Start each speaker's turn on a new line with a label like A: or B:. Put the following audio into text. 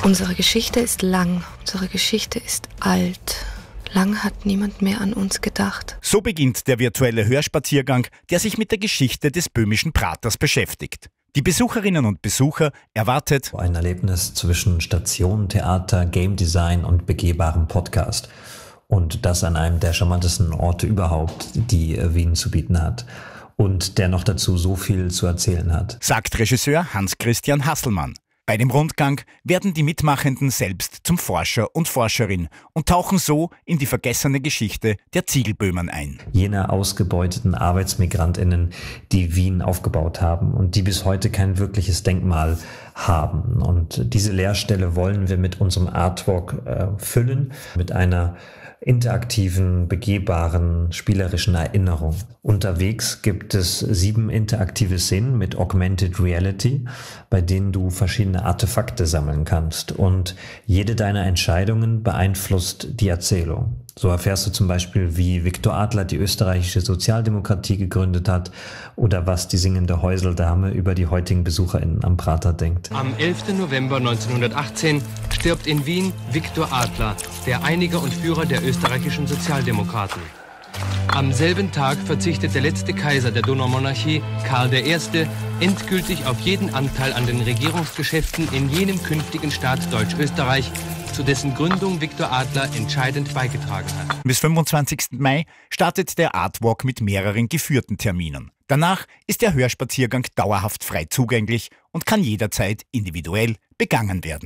A: Unsere Geschichte ist lang, unsere Geschichte ist alt. Lang hat niemand mehr an uns gedacht.
B: So beginnt der virtuelle Hörspaziergang, der sich mit der Geschichte des böhmischen Praters beschäftigt. Die Besucherinnen und Besucher erwartet
C: ein Erlebnis zwischen Station, Theater, Game Design und begehbarem Podcast. Und das an einem der charmantesten Orte überhaupt, die Wien zu bieten hat. Und der noch dazu so viel zu erzählen hat,
B: sagt Regisseur Hans-Christian Hasselmann. Bei dem Rundgang werden die Mitmachenden selbst zum Forscher und Forscherin und tauchen so in die vergessene Geschichte der Ziegelböhmen ein.
C: Jener ausgebeuteten ArbeitsmigrantInnen, die Wien aufgebaut haben und die bis heute kein wirkliches Denkmal haben. Und diese Leerstelle wollen wir mit unserem Artwork füllen, mit einer interaktiven, begehbaren, spielerischen Erinnerung. Unterwegs gibt es 7 interaktive Szenen mit Augmented Reality, bei denen du verschiedene Artefakte sammeln kannst. Und jede deiner Entscheidungen beeinflusst die Erzählung. So erfährst du zum Beispiel, wie Viktor Adler die österreichische Sozialdemokratie gegründet hat oder was die singende Häuseldame über die heutigen BesucherInnen am Prater denkt.
D: Am 11. November 1918 stirbt in Wien Viktor Adler, der Einiger und Führer der österreichischen Sozialdemokraten. Am selben Tag verzichtet der letzte Kaiser der Donaumonarchie, Karl I., endgültig auf jeden Anteil an den Regierungsgeschäften in jenem künftigen Staat Deutsch-Österreich, zu dessen Gründung Viktor Adler entscheidend beigetragen hat.
B: Bis 25. Mai startet der Artwalk mit mehreren geführten Terminen. Danach ist der Hörspaziergang dauerhaft frei zugänglich und kann jederzeit individuell begangen werden.